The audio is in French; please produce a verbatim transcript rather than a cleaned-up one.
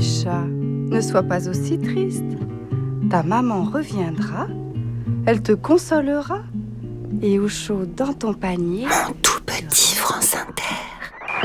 petit chat, ne sois pas aussi triste. Ta maman reviendra, elle te consolera, et au chaud dans ton panier, Mon tout petit France Inter.